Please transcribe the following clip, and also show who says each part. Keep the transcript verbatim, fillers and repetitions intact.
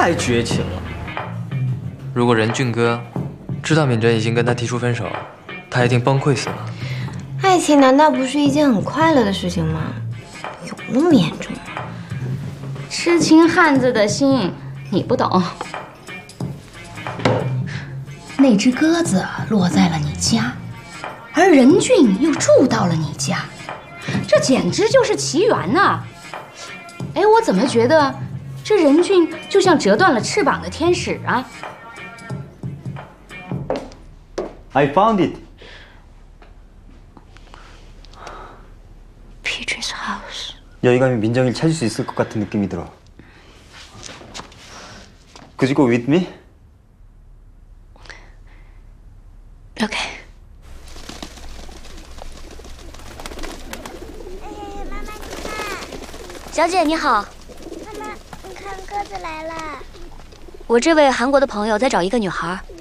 Speaker 1: 太绝情了。如果任俊哥知道敏珍已经跟他提出分手，他一定崩溃死了。
Speaker 2: 爱情难道不是一件很快乐的事情吗？有那么严重吗？
Speaker 3: 痴情汉子的心你不懂。
Speaker 4: 那只鸽子落在了你家，而任俊又住到了你家，
Speaker 3: 这简直就是奇缘呐！哎，我怎么觉得这任俊就像折断了翅膀的天使啊
Speaker 5: I found it.
Speaker 2: Peach's house.
Speaker 5: 여기 가면 민정이를 찾을 수 있을 것 같은 느낌이 들어. Could you go with me?
Speaker 2: OK。
Speaker 6: 哎呀，妈妈你看，
Speaker 7: 小姐你好，
Speaker 6: 妈妈你看鸽子来了。
Speaker 7: 我这位韩国的朋友在找一个女孩，